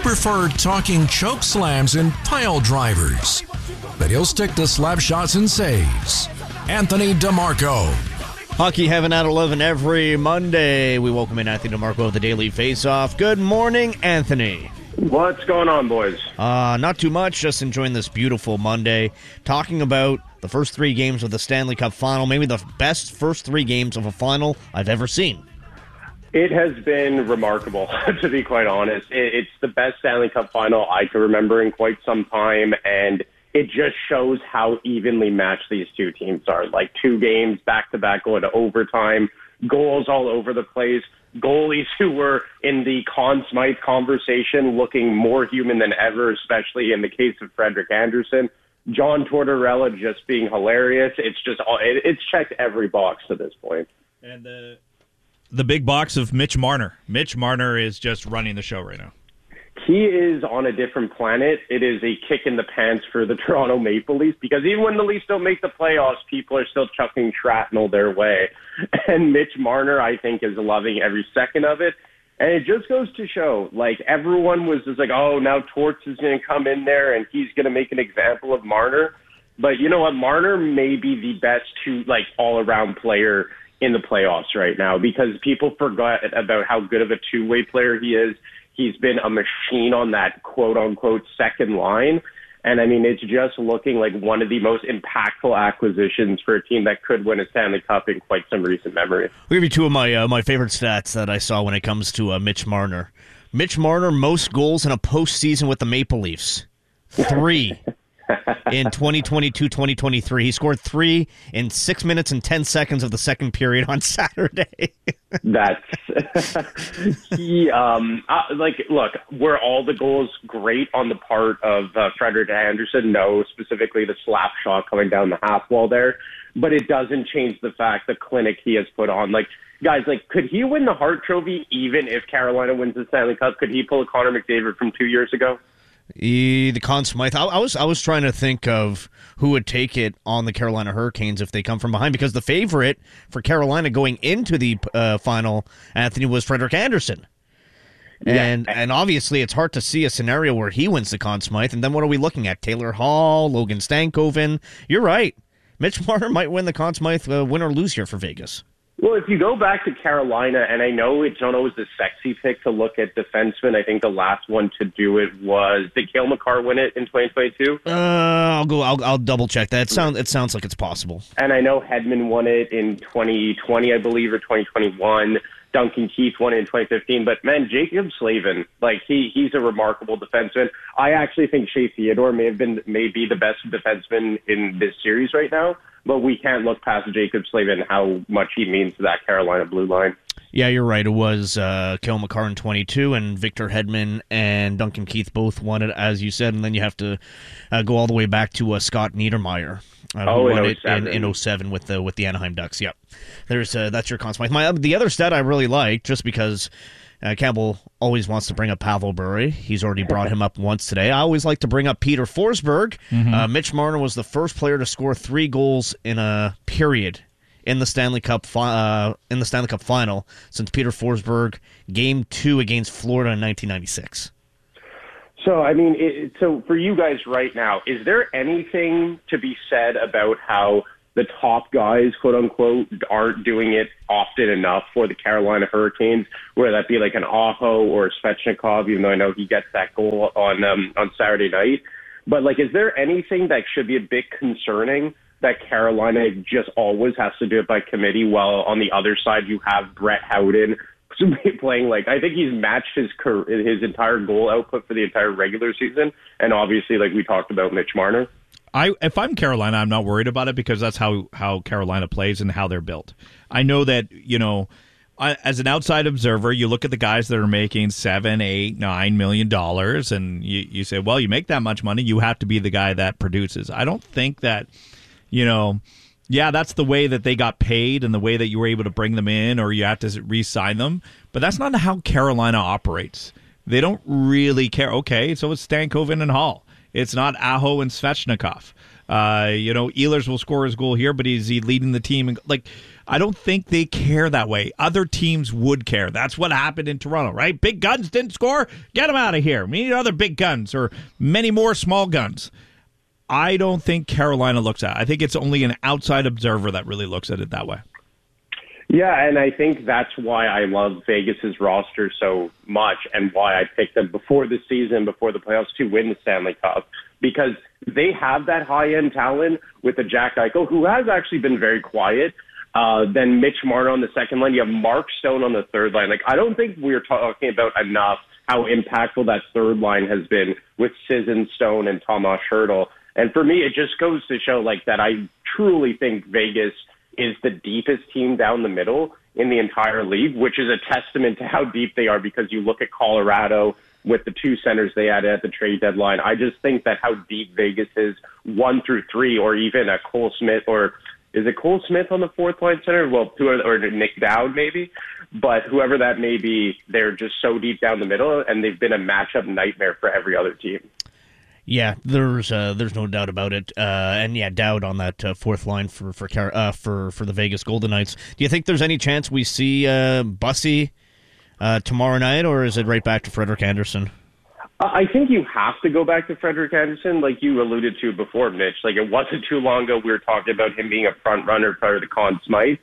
prefer talking choke slams and pile drivers, but he'll stick to slap shots and saves. Anthony DeMarco. Hockey Heaven at 11 every Monday. We welcome in Anthony DeMarco of the Daily Faceoff. Good morning, Anthony. What's going on, boys? Not too much, just enjoying this beautiful Monday. Talking about the first three games of the Stanley Cup Final, maybe the best first three games of a final I've ever seen. It has been remarkable, to be quite honest. It's the best Stanley Cup Final I can remember in quite some time, and it just shows how evenly matched these two teams are. Like, two games back-to-back going to overtime, goals all over the place, goalies who were in the Conn Smythe conversation looking more human than ever, especially in the case of Frederik Andersen. John Tortorella just being hilarious. It's just it's checked every box to this point. And the big box of Mitch Marner. Mitch Marner is just running the show right now. He is on a different planet. It is a kick in the pants for the Toronto Maple Leafs, because even when the Leafs don't make the playoffs, people are still chucking shrapnel their way. And Mitch Marner, I think, is loving every second of it. And it just goes to show, like, everyone was just like, oh, now Torts is going to come in there and he's going to make an example of Marner. But you know what? Marner may be the best all-around player in the playoffs right now, because people forgot about how good of a two-way player he is. He's been a machine on that quote-unquote second line. And, I mean, it's just looking like one of the most impactful acquisitions for a team that could win a Stanley Cup in quite some recent memory. I'll give you two of my favorite stats that I saw when it comes to Mitch Marner. Mitch Marner, most goals in a postseason with the Maple Leafs. 3 in 2022-2023. He scored 3 in 6 minutes and 10 seconds of the second period on Saturday. That's look, were all the goals great on the part of Frederik Andersen? No, specifically the slap shot coming down the half wall there. But it doesn't change the fact the clinic he has put on. Like, guys, could he win the Hart Trophy even if Carolina wins the Stanley Cup? Could he pull a Connor McDavid from 2 years ago? The Conn Smythe. I was trying to think of who would take it on the Carolina Hurricanes if they come from behind, because the favorite for Carolina going into the final, Anthony, was Frederik Andersen. And obviously it's hard to see a scenario where he wins the Conn Smythe. And then what are we looking at? Taylor Hall, Logan Stankoven. You're right. Mitch Marner might win the Conn Smythe, win or lose here for Vegas. Well, if you go back to Carolina, and I know it's not always the sexy pick to look at defensemen. I think the last one to do it did Cale Makar win it in 2022? I'll double check that. It sounds like it's possible. And I know Hedman won it in 2020, I believe, or 2021. Duncan Keith won it in 2015. But man, Jacob Slavin, he's a remarkable defenseman. I actually think Shea Theodore may be the best defenseman in this series right now. But we can't look past Jacob Slavin, how much he means to that Carolina blue line. Yeah, you're right. It was Cale Makar in 22, and Victor Hedman and Duncan Keith both won it, as you said. And then you have to go all the way back to Scott Niedermayer, who won it in 07 with the Anaheim Ducks. Yep, that's your Conn Smythe. The other stat I really like, just because Campbell always wants to bring up Pavel Bure. He's already brought him up once today. I always like to bring up Peter Forsberg. Mm-hmm. Mitch Marner was the first player to score 3 goals in a period in the Stanley Cup final since Peter Forsberg Game 2 against Florida in 1996. So, I mean, so for you guys right now, is there anything to be said about how the top guys, quote unquote, aren't doing it often enough for the Carolina Hurricanes, whether that be like an Aho or a Svechnikov, even though I know he gets that goal on Saturday night. But is there anything that should be a bit concerning that Carolina just always has to do it by committee, while on the other side you have Brett Howden playing I think he's matched his entire goal output for the entire regular season, and obviously we talked about Mitch Marner. If I'm Carolina, I'm not worried about it, because that's how Carolina plays and how they're built. I know that, as an outside observer, you look at the guys that are making $7, $8, $9 million, and you say, well, you make that much money, you have to be the guy that produces. I don't think that, that's the way that they got paid and the way that you were able to bring them in, or you have to re-sign them. But that's not how Carolina operates. They don't really care. Okay, so it's Stankoven and Hall. It's not Aho and Svechnikov. Ehlers will score his goal here, but is he leading the team? I don't think they care that way. Other teams would care. That's what happened in Toronto, right? Big guns didn't score. Get them out of here. We need other big guns or many more small guns. I don't think Carolina looks at it. I think it's only an outside observer that really looks at it that way. Yeah, and I think that's why I love Vegas's roster so much and why I picked them before the season, before the playoffs, to win the Stanley Cup, because they have that high-end talent with the Jack Eichel, who has actually been very quiet. Then Mitch Marner on the second line. You have Mark Stone on the third line. I don't think we're talking about enough how impactful that third line has been with Sissons, Stone, and Tomas Hertl. And for me, it just goes to show that I truly think Vegas is the deepest team down the middle in the entire league, which is a testament to how deep they are, because you look at Colorado with the two centers they added at the trade deadline. I just think that how deep Vegas is 1 through 3, or even a Cole Smith, or is it Cole Smith on the fourth line center? Well, or Nick Dowd maybe, but whoever that may be, they're just so deep down the middle, and they've been a matchup nightmare for every other team. Yeah, there's no doubt about it, and yeah, Dowd on that fourth line for the Vegas Golden Knights. Do you think there's any chance we see Bussy tomorrow night, or is it right back to Frederik Andersen? I think you have to go back to Frederik Andersen, like you alluded to before, Mitch. It wasn't too long ago we were talking about him being a front runner prior to Conn Smythe.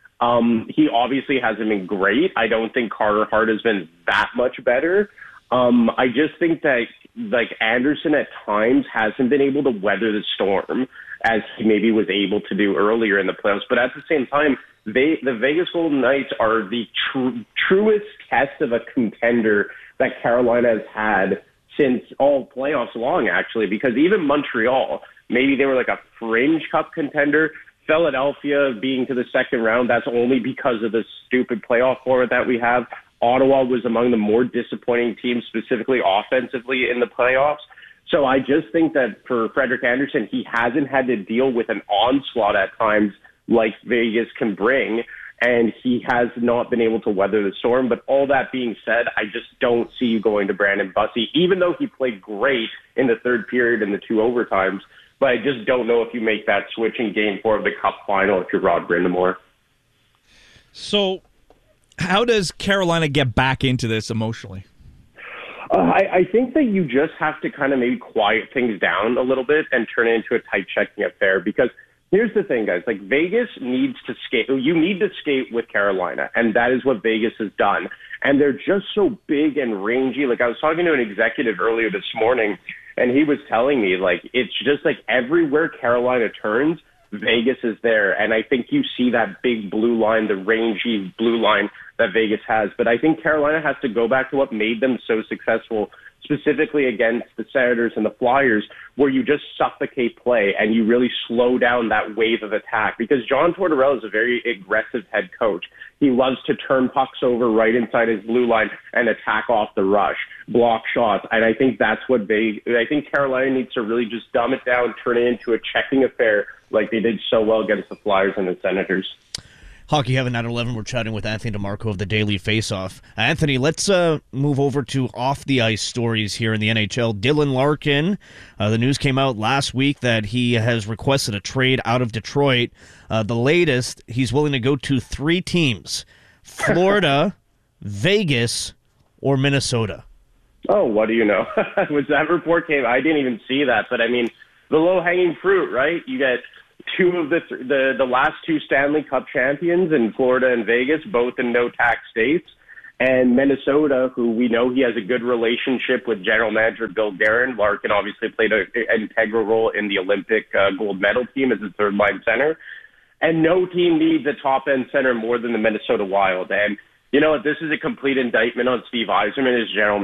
He obviously hasn't been great. I don't think Carter Hart has been that much better. I just think that Andersen at times hasn't been able to weather the storm as he maybe was able to do earlier in the playoffs. But at the same time, the Vegas Golden Knights are the truest test of a contender that Carolina has had since all playoffs long, actually, because even Montreal, maybe they were a fringe cup contender. Philadelphia being to the second round, that's only because of the stupid playoff format that we have. Ottawa was among the more disappointing teams, specifically offensively, in the playoffs. So I just think that for Frederik Andersen, he hasn't had to deal with an onslaught at times like Vegas can bring, and he has not been able to weather the storm. But all that being said, I just don't see you going to Brandon Bussy, even though he played great in the third period and the 2 overtimes. But I just don't know if you make that switch in Game 4 of the Cup final if you're Rod Brind'Amour. So how does Carolina get back into this emotionally? I think that you just have to kind of maybe quiet things down a little bit and turn it into a tight checking affair, because here's the thing, guys. Vegas needs to skate. You need to skate with Carolina, and that is what Vegas has done. And they're just so big and rangy. I was talking to an executive earlier this morning, and he was telling me, it's just everywhere Carolina turns, Vegas is there. And I think you see that big blue line, the rangy blue line that Vegas has. But I think Carolina has to go back to what made them so successful, specifically against the Senators and the Flyers, where you just suffocate play and you really slow down that wave of attack. Because John Tortorella is a very aggressive head coach. He loves to turn pucks over right inside his blue line and attack off the rush, block shots. And I think that's what I think Carolina needs to really just dumb it down, turn it into a checking affair like they did so well against the Flyers and the Senators. Hockey Heaven at 11, we're chatting with Anthony DeMarco of the Daily Faceoff. Anthony, let's move over to off-the-ice stories here in the NHL. Dylan Larkin, the news came out last week that he has requested a trade out of Detroit. The latest, he's willing to go to 3 teams, Florida, Vegas, or Minnesota. Oh, what do you know? Was that report came? I didn't even see that, but I mean, the low-hanging fruit, right? You get 2 of the last 2 Stanley Cup champions in Florida and Vegas, both in no-tax states, and Minnesota, who we know he has a good relationship with general manager Bill Guerin. Larkin obviously played an integral role in the Olympic gold medal team as a third-line center. And no team needs a top-end center more than the Minnesota Wild. And you know what? This is a complete indictment on Steve Yzerman as general